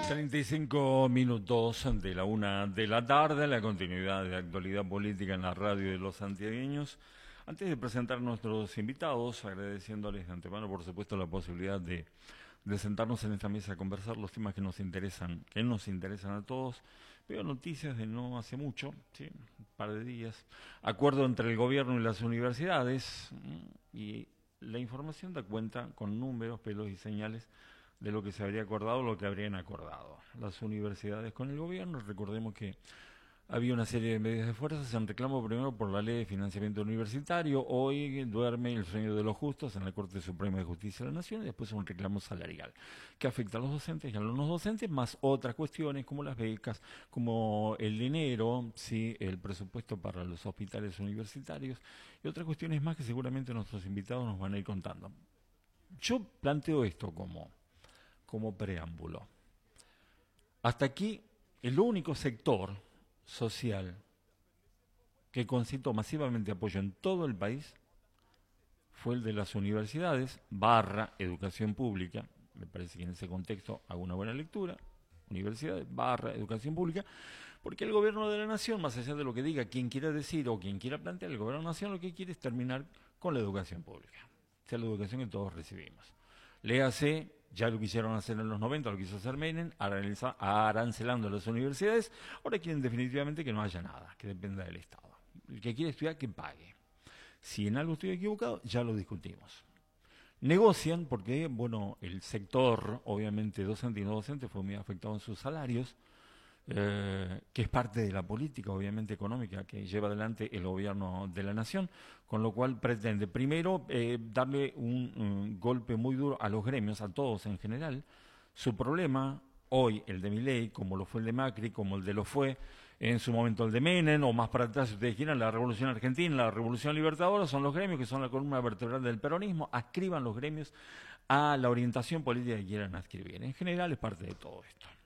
35 minutos de la 1 de la tarde, la continuidad de actualidad política en la radio de los santiagueños. Antes de presentar a nuestros invitados, agradeciéndoles de antemano, por supuesto, la posibilidad de sentarnos en esta mesa a conversar los temas que nos interesan a todos. Veo noticias de no hace mucho, ¿sí? Un par de días. Acuerdo entre el gobierno y las universidades, y la información da cuenta con números, pelos y señales de lo que se habría acordado, lo que habrían acordado las universidades con el gobierno. Recordemos que había una serie de medidas de fuerza en reclamo primero por la ley de financiamiento universitario. Hoy duerme el sueño de los justos en la Corte Suprema de Justicia de la Nación, y después un reclamo salarial que afecta a los docentes y a los no docentes, más otras cuestiones como las becas, como el dinero, sí, el presupuesto para los hospitales universitarios y otras cuestiones más que seguramente nuestros invitados nos van a ir contando. Yo planteo esto como preámbulo. Hasta aquí, el único sector social que concitó masivamente apoyo en todo el país fue el de las universidades / educación pública. Me parece que en ese contexto hago una buena lectura. Universidades / educación pública, porque el gobierno de la nación, más allá de lo que diga quien quiera decir o quien quiera plantear, el gobierno de la nación lo que quiere es terminar con la educación pública, o sea, la educación que todos recibimos. Léase, ya lo quisieron hacer en los 90, lo quiso hacer Menem, arancelando las universidades. Ahora quieren definitivamente que no haya nada, que dependa del Estado. El que quiere estudiar, que pague. Si en algo estoy equivocado, ya lo discutimos. Negocian porque, bueno, el sector, obviamente docente y no docente, fue muy afectado en sus salarios, que es parte de la política, obviamente, económica que lleva adelante el gobierno de la nación, con lo cual pretende, primero, darle un golpe muy duro a los gremios, a todos en general. Su problema, hoy, el de Milei, como lo fue el de Macri, como el de lo fue en su momento el de Menem, o más para atrás, si ustedes quieran, la Revolución Argentina, la Revolución Libertadora, son los gremios que son la columna vertebral del peronismo. Adscriban los gremios a la orientación política que quieran adscribir. En general es parte de todo esto.